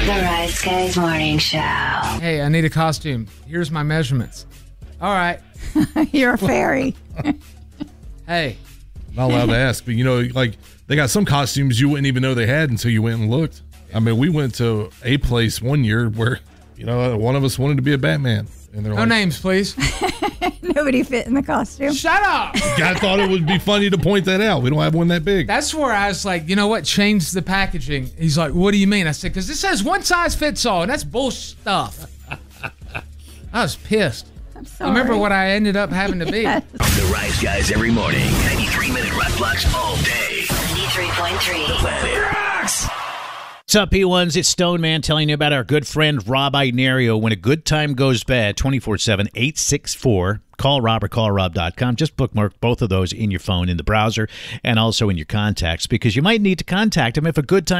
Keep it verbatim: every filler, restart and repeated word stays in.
The Rise Guys Morning Show. Hey, I need a costume. Here's my measurements. All right. You're a fairy. Hey. Not allowed to ask, but you know, like they got some costumes you wouldn't even know they had until you went and looked. I mean, we went to a place one year where, you know, one of us wanted to be a Batman. And they're no like, names, please. Nobody fit in the costume. Shut up. I thought it would be funny to point that out. We don't have one that big. That's where I was like, you know what? Change the packaging. He's like, what do you mean? I said, because it says one size fits all, and that's bullshit stuff. I was pissed. I'm sorry. I remember what I ended up having to be. Yes. The Rise Guys every morning. ninety-three minute rock blocks all day. ninety-three point three. The Planet Rocks. What's up, P ones? It's Stone Man telling you about our good friend Rob Ignario. When a good time goes bad, twenty-four seven, eight six four. Call Rob or call rob dot com. Just bookmark both of those in your phone, in the browser, and also in your contacts, because you might need to contact him if a good time